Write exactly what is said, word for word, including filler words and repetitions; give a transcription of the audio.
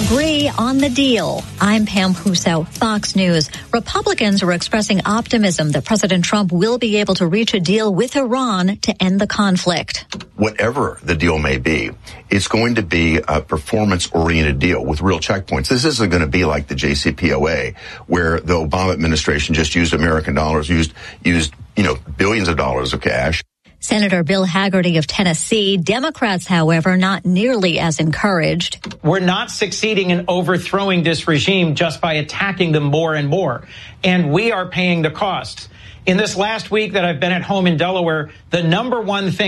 Agree on the deal. I'm Pam Puso, Fox News. Republicans are expressing optimism that President Trump will be able to reach a deal with Iran to end the conflict. Whatever the deal may be, it's going to be a performance-oriented deal with real checkpoints. This isn't going to be like the J C P O A, where the Obama administration just used American dollars, used, used, you know, billions of dollars of cash. Senator Bill Hagerty of Tennessee. Democrats, however, not nearly as encouraged. We're not succeeding in overthrowing this regime just by attacking them more and more. And we are paying the cost. In this last week that I've been at home in Delaware, the number one thing